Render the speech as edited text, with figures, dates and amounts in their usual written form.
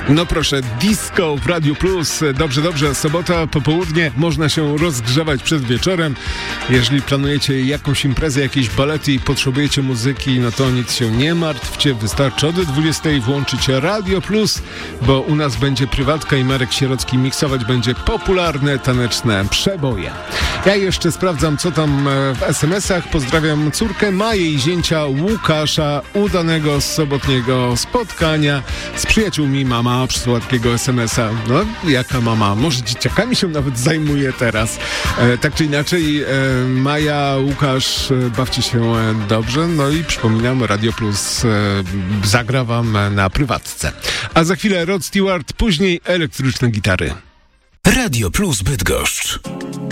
No proszę, disco w Radiu Plus. Dobrze, sobota, popołudnie, można się rozgrzewać przed wieczorem. Jeżeli planujecie jakąś imprezę, jakieś balety i potrzebujecie muzyki, no to nic się nie martwcie. Wystarczy od 20 włączyć Radio Plus, bo u nas będzie prywatka i Marek Sierocki miksować będzie popularne taneczne przeboje. Ja jeszcze sprawdzam, co tam w SMS-ach. Pozdrawiam córkę Maję i zięcia Łukasza. Udanego sobotniego spotkania z przyjaciółmi. Mama słodkiego SMS-a. No, jaka mama? Może dzieciakami się nawet zajmuje teraz. Tak czy inaczej, Maja, Łukasz, bawcie się dobrze. No i przypominam, Radio Plus zagra wam na prywatce. A za chwilę Rod Stewart, później elektryczne gitary. Radio Plus Bydgoszcz.